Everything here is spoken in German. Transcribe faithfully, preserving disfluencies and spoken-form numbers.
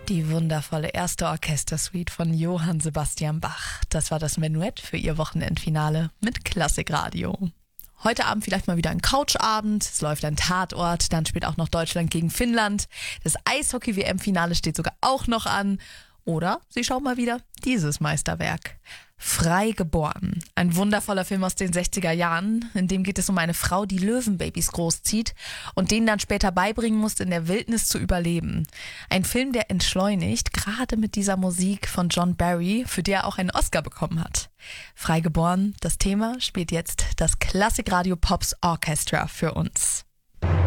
Die wundervolle erste Orchestersuite von Johann Sebastian Bach. Das war das Menuett für ihr Wochenendfinale mit Klassikradio. Heute Abend vielleicht mal wieder ein Couchabend, es läuft ein Tatort, dann spielt auch noch Deutschland gegen Finnland. Das Eishockey-W M-Finale steht sogar auch noch an. Oder Sie schauen mal wieder dieses Meisterwerk. Frei geboren. Ein wundervoller Film aus den sechziger Jahren. In dem geht es um eine Frau, die Löwenbabys großzieht und denen dann später beibringen muss, in der Wildnis zu überleben. Ein Film, der entschleunigt, gerade mit dieser Musik von John Barry, für die er auch einen Oscar bekommen hat. Frei geboren, das Thema spielt jetzt das Klassikradio Pops Orchestra für uns.